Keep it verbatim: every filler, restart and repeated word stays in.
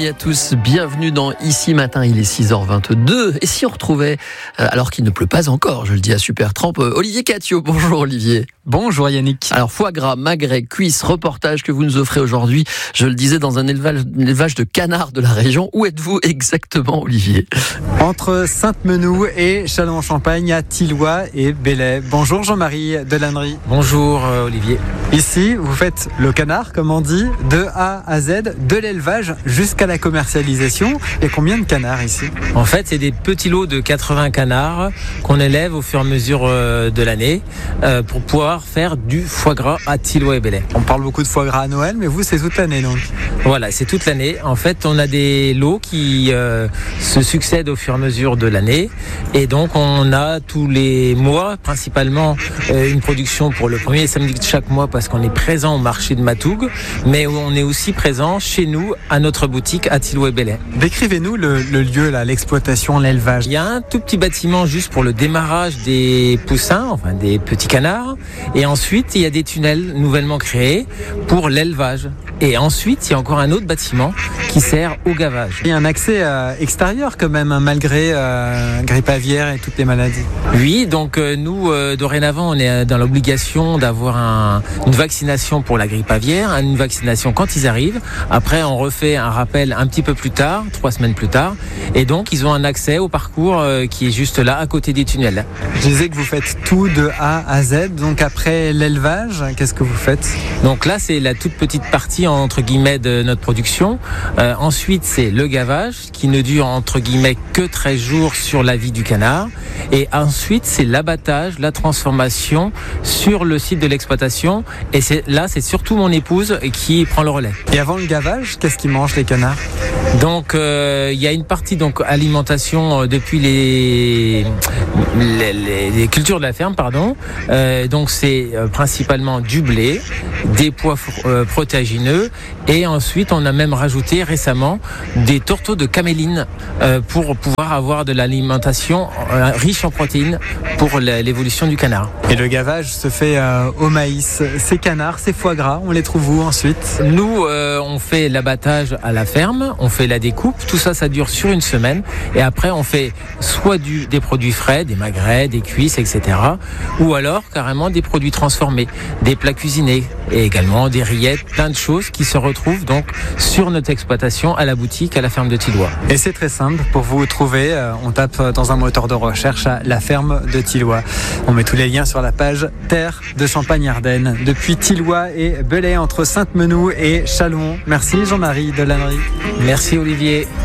Marie à tous, bienvenue dans Ici Matin, il est six heures vingt-deux. Et si on retrouvait, euh, alors qu'il ne pleut pas encore, je le dis à Supertramp, euh, Olivier Catio. Bonjour Olivier. Bonjour Yannick. Alors foie gras, magret, cuisses, reportage que vous nous offrez aujourd'hui, je le disais, dans un élevage, un élevage de canards de la région. Où êtes-vous exactement Olivier ? Entre Sainte-Menou et Châlons-en-Champagne, à Thilloy et Belley. Bonjour Jean-Marie Delannery. Bonjour euh, Olivier. Ici, vous faites le canard, comme on dit, de A à Z, de l'élevage jusqu'à la commercialisation. Et combien de canards ici ? En fait, c'est des petits lots de quatre-vingts canards qu'on élève au fur et à mesure euh, de l'année euh, pour pouvoir faire du foie gras à Thilloy et Belley. On parle beaucoup de foie gras à Noël, mais vous, c'est toute l'année donc. Voilà, c'est toute l'année. En fait, on a des lots qui euh, se succèdent au fur et à mesure de l'année. Et donc, on a tous les mois, principalement, euh, une production pour le premier samedi de chaque mois parce qu'on est présent au marché de Matougue, mais on est aussi présent chez nous, à notre boutique à Thilloy et Belley. Décrivez-nous le, le lieu, là, l'exploitation, l'élevage. Il y a un tout petit bâtiment juste pour le démarrage des poussins, enfin des petits canards. Et ensuite, il y a des tunnels nouvellement créés pour l'élevage. Et ensuite, il y a encore un autre bâtiment qui sert au gavage. Il y a un accès euh, extérieur quand même, hein, malgré euh, grippe aviaire et toutes les maladies. Oui, donc euh, nous, euh, dorénavant, on est dans l'obligation d'avoir un, une vaccination pour la grippe aviaire, une vaccination quand ils arrivent. Après, on refait un rappel un petit peu plus tard, trois semaines plus tard. Et donc, ils ont un accès au parcours euh, qui est juste là, à côté des tunnels. Je disais que vous faites tout de A à Z. Donc après l'élevage, qu'est-ce que vous faites ? Donc là, c'est la toute petite partie entre guillemets de notre production. Euh, ensuite, c'est le gavage qui ne dure entre guillemets que treize jours sur la vie du canard. Et ensuite, c'est l'abattage, la transformation sur le site de l'exploitation. Et c'est là, c'est surtout mon épouse qui prend le relais. Et avant le gavage, qu'est-ce qu'ils mangent les canards ? Donc, euh, il y a une partie donc alimentation euh, depuis les, les, les, les cultures de la ferme, pardon. Euh, donc, c'est euh, principalement du blé, des pois euh, protéagineux, et ensuite, on a même rajouté récemment des tourteaux de caméline euh, pour pouvoir avoir de l'alimentation euh, riche en protéines pour l'évolution du canard. Et le gavage se fait euh, au maïs. Ces canards, ces foie gras, on les trouve où ensuite ? Nous, euh, on fait l'abattage à la ferme, on fait la découpe, tout ça, ça dure sur une semaine. Et après, on fait soit du, des produits frais, des magrets, des cuisses, et cetera. Ou alors, carrément, des produits transformés, des plats cuisinés et également des rillettes, plein de choses qui se retrouvent donc sur notre exploitation à la boutique, à la ferme de Thilloy. Et c'est très simple, pour vous trouver, euh, on tape dans un moteur de recherche à la ferme de Thilloy. On met tous les liens sur la page Terre de Champagne-Ardenne. Depuis Thilloy et Belley, entre Sainte-Menou et Châlons. Merci Jean-Marie Delannery. Merci Olivier.